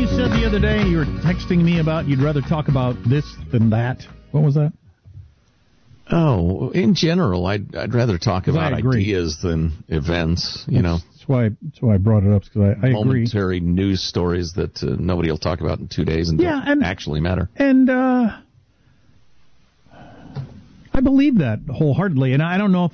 you said the other day? You were texting me about you'd rather talk about this than that. What was that? Oh, in general, I'd rather talk about ideas than events. That's why I brought it up, because I agree. Momentary news stories that nobody will talk about in 2 days and don't actually matter. And I believe that wholeheartedly, and I don't know if